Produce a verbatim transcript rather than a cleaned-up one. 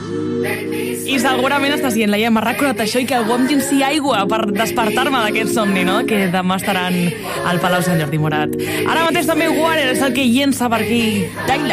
I segurament estàs dient, Laia, m'ha recordat això i que algú em llenci aigua per despertar-me d'aquest somni, no? Que demà estaran al Palau Sant Jordi Morat. Ara mateix també Warrior és el que llença per aquí Tyler.